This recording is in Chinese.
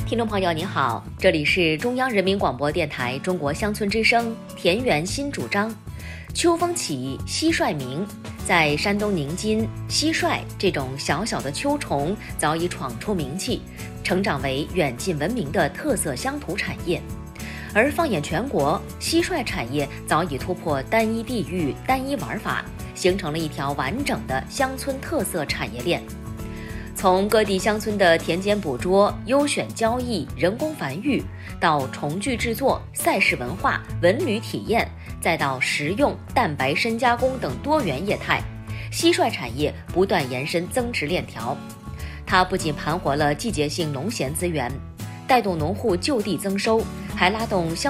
听众朋友您好，这里是中央人民广播电台中国乡村之声田园新主张。秋风起，蟋蟀鸣。在山东宁津，蟋蟀这种小小的秋虫早已闯出名气，成长为远近闻名的特色乡土产业。而放眼全国，蟋蟀产业早已突破单一地域、单一玩法，形成了一条完整的乡村特色产业链。从各地乡村的田间捕捉、优选交易、人工繁育，到虫具制作、赛事文化、文旅体验，再到食用、蛋白深加工等多元业态，蟋蟀产业不断延伸增值链条。它不仅盘活了季节性农闲资源，带动农户就地增收，还拉动乡